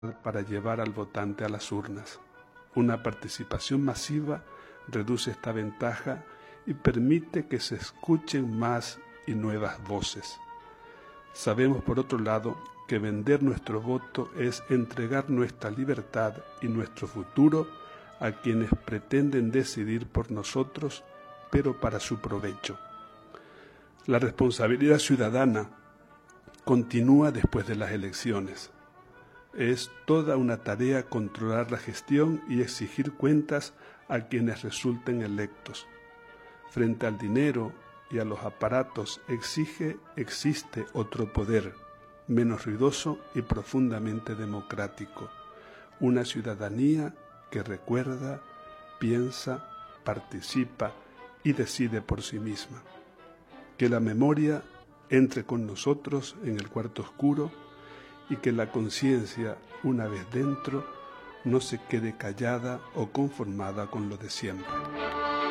para llevar al votante a las urnas. Una participación masiva reduce esta ventaja y permite que se escuchen más y nuevas voces. Sabemos, por otro lado, que vender nuestro voto es entregar nuestra libertad y nuestro futuro a quienes pretenden decidir por nosotros, pero para su provecho. La responsabilidad ciudadana continúa después de las elecciones. Es toda una tarea controlar la gestión y exigir cuentas a quienes resulten electos. Frente al dinero y a los aparatos existe otro poder, menos ruidoso y profundamente democrático. Una ciudadanía que recuerda, piensa, participa y decide por sí misma. Que la memoria entre con nosotros en el cuarto oscuro y que la conciencia, una vez dentro, no se quede callada o conformada con lo de siempre.